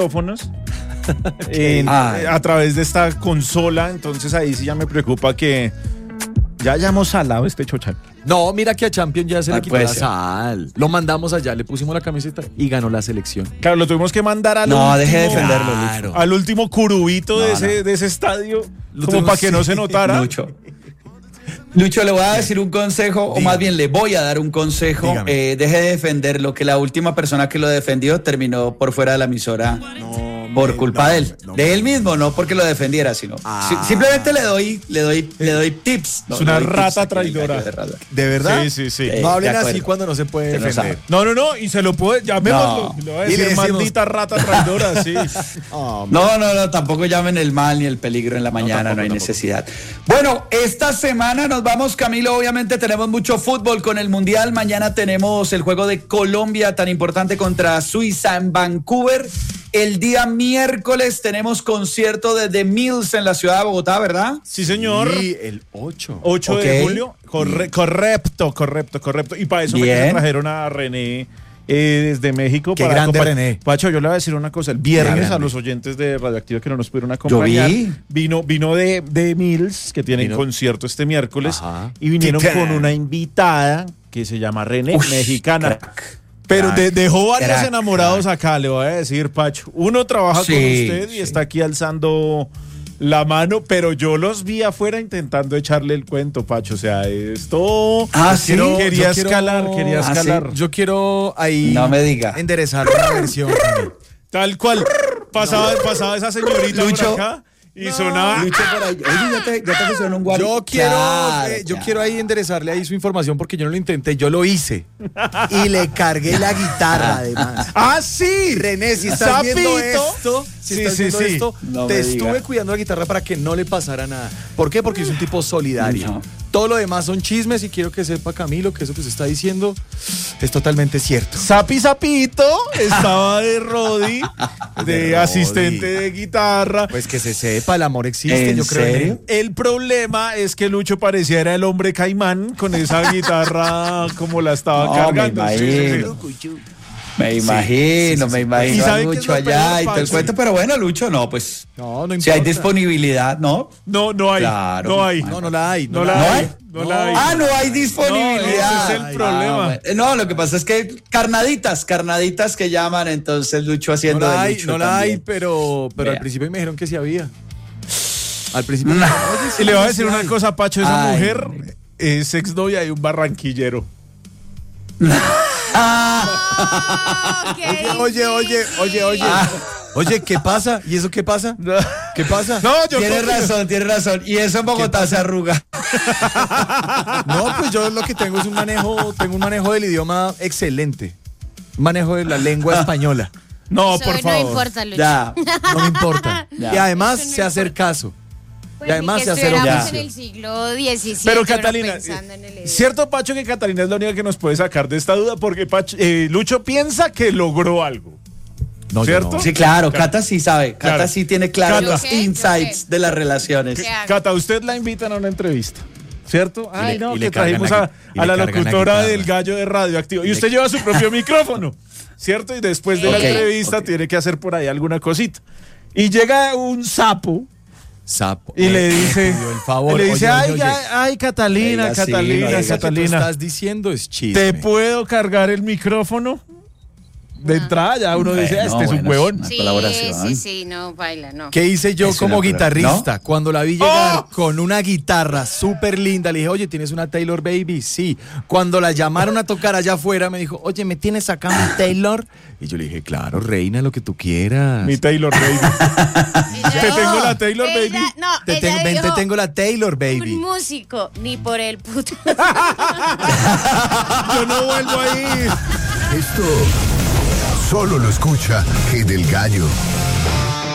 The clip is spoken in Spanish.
micrófonos a través de esta consola, entonces ahí sí ya me preocupa que ya hayamos salado este chochal. No, mira que a Champions ya se le quitó puede la ser. sal. Lo mandamos allá, le pusimos la camiseta y ganó la selección. Claro, lo tuvimos que mandar al No, último, deje de defenderlo, Lucho. Claro. al último curubito No, de ese estadio, Lo como tuvimos- para que no se sí. notara. Lucho, le voy a decir un consejo, o más bien le voy a dar un consejo. Dígame. Deje de defenderlo, que la última persona que lo defendió terminó por fuera de la emisora por culpa de él. De él mismo, no porque lo defendiera, sino simplemente le doy tips. Es una le doy rata tips, traidora. de rata. ¿De verdad? Sí. Eh, No hablen de acuerdo. así cuando no se puede Que no defender. sabe. No, y se lo puede, llamémoslo. No. Le voy a Y le decir decimos- maldita rata traidora, sí. No, tampoco llamen el mal ni el peligro en la mañana, no hay necesidad. Bueno, esta semana nos vamos, Camilo, obviamente tenemos mucho fútbol con el Mundial. Mañana tenemos el juego de Colombia tan importante contra Suiza en Vancouver. El día miércoles tenemos concierto de The Mills en la ciudad de Bogotá, ¿verdad? Sí, señor. Sí, el 8. 8 de Ok. julio. Correcto. Y para eso me Bien. trajeron a René desde México. Qué para grande, acompa- René. Pacho, yo le voy a decir una cosa. El viernes grande. a los oyentes de Radioactiva que no nos pudieron acompañar, vi. vino de Mills, que tienen Vino. concierto este miércoles, Ajá. y vinieron Titán. con una invitada que se llama René, Ush, mexicana. crack. Pero Crack, dejó varios crack, enamorados acá, le voy a decir, Pacho. Uno trabaja Sí, con usted y sí. está aquí alzando la mano, pero yo los vi afuera intentando echarle el cuento, Pacho. O sea, esto ¿Sí? quería Yo quiero- escalar. Yo quiero ahí No me diga. enderezar la versión. Tal cual. Pasaba esa señorita Lucho. por acá y sonaba. Lucho por ahí. Oye, ya te pusieron un guarito. Yo quiero ahí enderezarle ahí su información porque yo no lo intenté, yo lo hice. Y le cargué la guitarra además. ¡Ah, sí! René, si estás viendo Sapito. esto, Sí, sí. No te me estuve diga. cuidando la guitarra para que no le pasara nada. ¿Por qué? Porque es un tipo solidario. No. Todo lo demás son chismes y quiero que sepa, Camilo, que eso que se está diciendo es totalmente cierto. Sapito estaba de Rodi, de Rodi. asistente de guitarra. Pues que se sepa, el amor existe, ¿En yo creo. en serio? él. El problema es que Lucho pareciera el hombre caimán con esa guitarra como la estaba No, cargando. me Sí, imagino. Me imagino ¿Y a sabe qué es Lucho lo allá peor, y todo el Pacho? cuento, pero bueno, Lucho, no, pues No si hay importa. disponibilidad, ¿no? No hay. Claro. No hay. No la hay. No ¿No la hay? hay. No la hay. Ah, no hay disponibilidad. No, ese es el problema. bueno. No, lo que pasa es que carnaditas que llaman, entonces Lucho No haciendo la de hay, Lucho no la hay, también. pero Vea. al principio me dijeron que sí había. Al principio. No. Y le voy a decir una cosa, Pacho, esa Ay, mujer no. es exnovia de un barranquillero. Oye. Ah. Oye, ¿qué pasa? ¿Y eso qué pasa? ¿Qué pasa? No, yo Tienes creo que- razón. Y eso en Bogotá se arruga. No, pues yo lo que tengo es un manejo del idioma excelente. Un manejo de la lengua española. No, Eso por no favor. importa, Lucho. Ya. No me importa. Ya. Y además Eso no sé hacer caso. Pues y además ni que se hace estuviéramos oficio. en el siglo XVII. Pero uno Catalina, pensando en el cierto, Pacho, que Catalina es la única que nos puede sacar de esta duda porque Lucho piensa que logró algo. No, yo ¿Cierto? no. Sí, claro, Cata sí sabe. Cata Claro. sí tiene claros Cata. los ¿Qué? insights ¿Qué? de las relaciones. ¿Qué hago? Cata, usted la invitan a una entrevista, ¿cierto? Ay, le- no, y le que cargan trajimos la a gui- y la le cargan la locutora guitarra. del gallo de Radioactivo. Y usted lleva su propio micrófono, ¿cierto? Y después de la Ok, entrevista ok. tiene que hacer por ahí alguna cosita. Y llega un sapo Sapo. y le dice, pidió el favor. le dice, Oye, ay, Catalina, Oiga, sí, Catalina, oiga, Eso que tú Catalina, estás diciendo es chisme. ¿te puedo cargar el micrófono? De entrada ya uno dice, Bueno, este es un bueno, huevón. Una Sí, colaboración. sí, no, baila, no. ¿Qué hice yo Es como una prueba, guitarrista? Cuando la vi llegar ¡Oh! con una guitarra súper linda, le dije, oye, ¿tienes una Taylor Baby? Sí. Cuando la llamaron a tocar allá afuera, me dijo, oye, ¿me tienes acá mi Taylor? Y yo le dije, claro, reina, lo que tú quieras. Mi Taylor Baby. Te tengo la Taylor Baby. No, Te ella ven, te dijo, tengo la Taylor Baby. un músico, ni por el puto. Yo no vuelvo a ir. Esto solo lo escucha G del Gallo.